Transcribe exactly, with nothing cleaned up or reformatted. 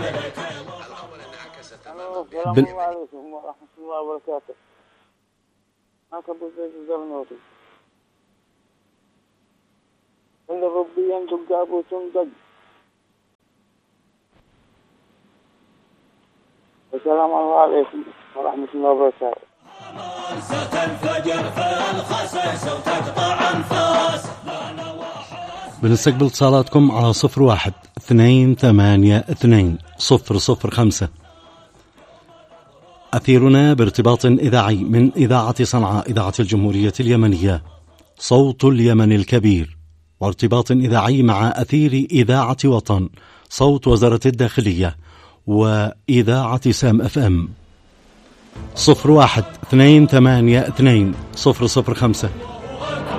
السلام بال... عليكم ورحمة الله وبركاته. معك أبو زيد الزرنوطي. إن ربي ينطق أبو تنطق. السلام عليكم ورحمة الله وبركاته. ستنفجر في الخسس وتقطع أنفاس. بنستقبل اتصالاتكم على صفر واحد اثنين ثمانية اثنين صفر صفر خمسة. أثيرنا بارتباط إذاعي من إذاعة صنعاء إذاعة الجمهورية اليمنية صوت اليمن الكبير، وارتباط إذاعي مع أثير إذاعة وطن صوت وزارة الداخلية وإذاعة سام أف أم. صفر واحد اثنين ثمانية اثنين صفر صفر خمسة.